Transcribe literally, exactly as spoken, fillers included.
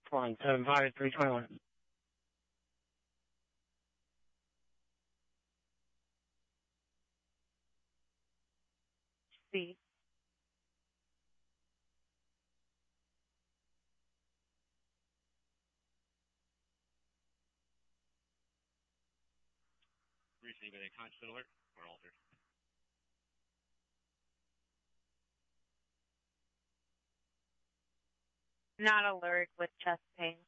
Flying seven five three twenty-one. C. Receiving a constant alert or altered. Not alert with chest pain.